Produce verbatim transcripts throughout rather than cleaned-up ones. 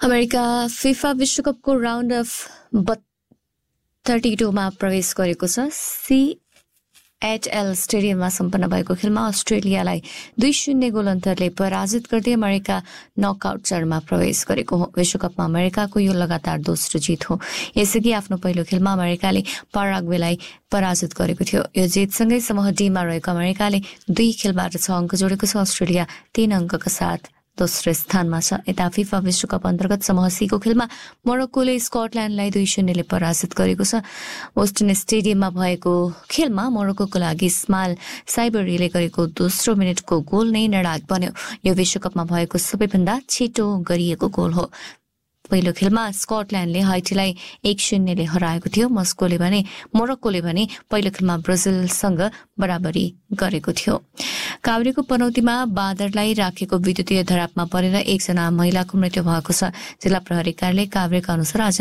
America FIFA विश्वकपको round of thirty टूमा प्रवेश गरेको छ। सी एच एल स्टेडियममा सम्पन्न भएको खेलमा अस्ट्रेलियालाई दुई शून्य गोल अन्तरले पराजित गर्दै अमेरिका नकआउट चरणमा प्रवेश गरेको हो। विश्वकपमा अमेरिकाको यो लगातार दोस्रो जित हो। यसअघि आफ्नो पहिलो खेलमा अमेरिकाले पाराग्वेलाई पराजित गरेको थियो। यो जितसँगै समूह डीमा रहेको अमेरिकाले दुई खेलबाट छ अङ्क जोडेको छ। अस्ट्रेलिया तीन अङ्कका साथ दोस्रो स्थानमा छ। यता फिफा विश्वकप अन्तर्गत समूह सीको खेलमा मोरक्कोले स्कटल्यान्डलाई दुई शून्यले पराजित गरेको छ। वेस्टर्न स्टेडियममा भएको खेलमा मोरक्कोको लागि इस्माइल साइबरीले गरेको दोस्रो मिनटको गोल नै निर्णायक बन्यो। यो विश्वकपमा भएको सबैभन्दा छिटो गरिएको गोल हो। पहिलो खेलमा स्कटल्यान्डले हाइटीलाई एक शून्यले हराएको थियो। मस्कोले भने मोरक्कोले भने पहिलो खेलमा ब्राजिलसँग बराबरी गरेको थियो। काभ्रेको पनौतीमा बाँदरलाई राखेको विद्युतीय धरापमा परेर एकजना महिलाको मृत्यु भएको छ। जिल्ला प्रहरी कार्यालय काभ्रेका अनुसार आज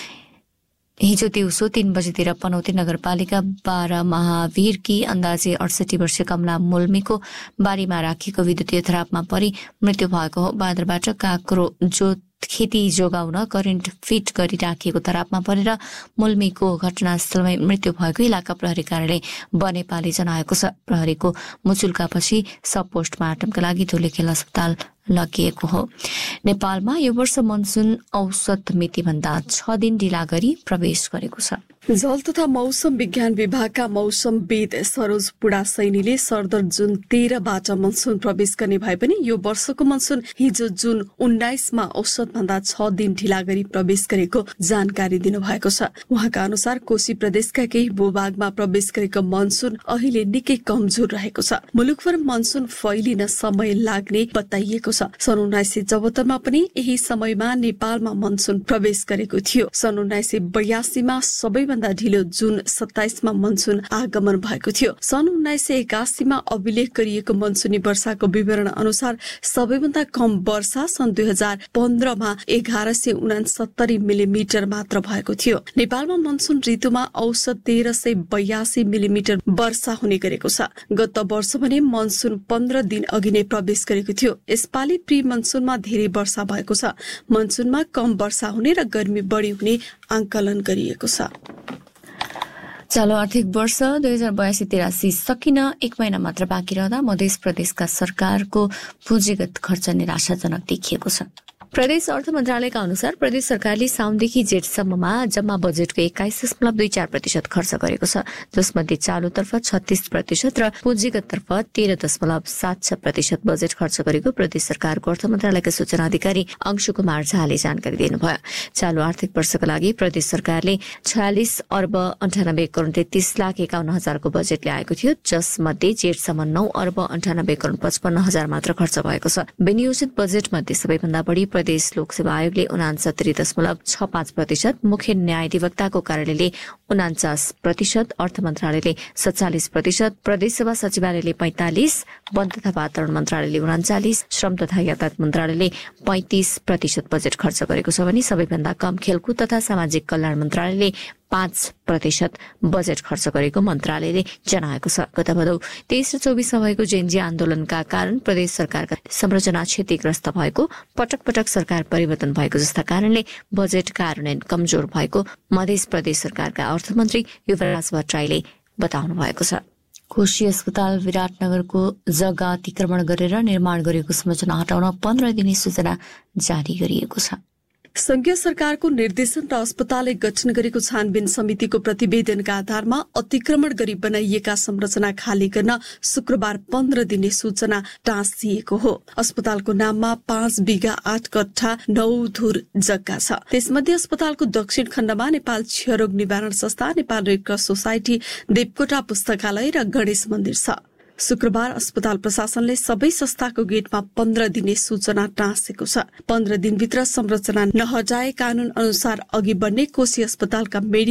हिजो दिउँसो तीन बजेतिर पनौती नगरपालिका बाह्र महावीरकी अन्दाजे अडसठी वर्षीय कमला मुल्मीको बारीमा राखिएको विद्युतीय धरापमा परि मृत्यु भएको हो। बाँदरबाट काँक्रो जो खेती जोगाउन करेन्ट फिट गरी राखिएको धरापमा परेर मुल्मीको घटनास्थलमै मृत्यु भएको इलाका प्रहरी कार्यालय बनेपाले जनाएको छ। प्रहरीको मुचुल्कापछि सब पोस्टमार्टमका लागि धुलेखेल अस्पताल लगिएको हो। नेपालमा यो वर्ष मनसुन औसत मितिभन्दा छ दिन ढिला गरी प्रवेश गरेको छ। जल तथा मौसम विज्ञान विभागका मौसमविद सरोज पुडा सैनीले सरदर जुन तेह्रबाट मनसुन प्रवेश गर्ने भए पनि यो वर्षको मनसुन हिजो जुन उन्नाइसमा औसत भन्दा छ दिन ढिला गरी प्रवेश गरेको जानकारी दिनुभएको छ। उहाँका अनुसार कोशी प्रदेशका केही भूभागमा प्रवेश गरेको मनसुन अहिले निकै कमजोर रहेको छ। मुलुकभर मनसुन फैलिन समय लाग्ने बताइएको छ। सन् उन्नाइस सय चौहत्तरमा पनि यही समयमा नेपालमा मनसुन प्रवेश गरेको थियो। सन् उन्नाइस सय बयासीमा सबै भन्दा ढिलो जुन सत्ताइसमा मनसुन आगमन भएको थियो। सन् उन्नाइस सय एकासीमा अभिलेख गरिएको मनसुनी वर्षाको विवरण अनुसार सबैभन्दा कम वर्षा सन् दुई हजार पन्ध्रमा एघार सय उनासत्तरी मिलिमिटर मात्र भएको थियो। नेपालमा मनसुन ऋतुमा औसत तेह्र सय बयासी मिलिमिटर वर्षा हुने गरेको छ। गत वर्ष भने मनसुन पन्ध्र दिन अघि नै प्रवेश गरेको थियो। यसपालि प्री मनसुनमा धेरै वर्षा भएको छ। मनसुनमा कम वर्षा हुने र गर्मी बढी हुने आंकलन गरिएको छ। चालु आर्थिक वर्ष दुई हजार बयासी तिरासी सकिन एक महिना मात्र बाँकी रहँदा मध्य प्रदेशका सरकारको पुँजीगत खर्च निराशाजनक देखिएको छ। प्रदेश अर्थ मन्त्रालयका अनुसार प्रदेश सरकारले साउनदेखि जेठसम्ममा जम्मा बजेटको एक्काइस दशमलव दुई चार प्रतिशत खर्च गरेको छ, जसमध्ये चालुतर्फ छत्तीस प्रतिशत र पुँजीगततर्फ तेह्र दशमलव सात छ प्रतिशत बजेट खर्च गरेको प्रदेश सरकारको अर्थ मन्त्रालयका सूचना अधिकारी अंशु कुमार झाले जानकारी दिनुभयो। चालु आर्थिक वर्षका लागि प्रदेश सरकारले छयालिस अर्ब अन्ठानब्बे करोड़ तेत्तीस लाख एकाउन्न हजारको बजेट ल्याएको थियो, जसमध्ये जेठसम्म नौ अर्ब अन्ठानब्बे करोड़ पचपन्न हजार मात्र खर्च भएको छ। विनियोजित बजेट मध्ये सबैभन्दा बढी प्रदेश लोकसेवा आयोगले उनासत्तरी दशमलव छ पाँच प्रतिशत, मुख्य न्यायाधिवक्ताको कार्यालयले उनाचास प्रतिशत, अर्थ मन्त्रालयले सत्तालिस प्रतिशत, प्रदेश सेवा सचिवालयले पैंतालिस, वन तथा वातावरण मन्त्रालयले उनाचालिस, श्रम तथा यातायात मन्त्रालयले पैंतिस प्रतिशत बजेट खर्च गरेको छ भने सबैभन्दा कम खेलकुद तथा सामाजिक कल्याण मन्त्रालयले पाँच प्रतिशत बजेट खर्च गरेको मन्त्रालयले जनाएको छ। गत भदौ तेइस र चौबिसमा भएको जेएनजी आन्दोलनका कारण प्रदेश सरकारका संरचना क्षतिग्रस्त भएको, पटक पटक सरकार परिवर्तन भएको जस्ता कारणले बजेट कार्यान्वयन कमजोर भएको मध्य प्रदेश सरकारका अर्थमन्त्री युवराज भट्टराईले बताउनु भएको छ। कोशी अस्पताल विराटनगरको जग्गा अतिक्रमण गरेर निर्माण गरिएको संरचना हटाउन पन्ध्र दिने सूचना जारी गरिएको छ। संघीय सरकारको निर्देशन र अस्पतालले गठन गरेको छानबिन समितिको प्रतिवेदनका आधारमा अतिक्रमण गरी बनाइएका संरचना खाली गर्न शुक्रबार पन्ध्र दिने सूचना टाँसिएको हो। अस्पतालको नाममा पाँच बिघा आठ कट्ठा नौ धुर जग्गा छ। त्यसमध्ये अस्पतालको दक्षिण खण्डमा नेपाल क्षयरोग निवारण संस्था, Nepal red cross society, Devkota पुस्तकालय र गणेश मन्दिर छ। शुक्रबार अस्पताल प्रशासनले सबै संस्थाको गेटमा पन्ध्र दिने सूचना टाँसेको छ। पन्ध्र दिनभित्र संरचना नहटाए कानून अनुसार अघि बढ्ने कोशी अस्पतालका मेडिकल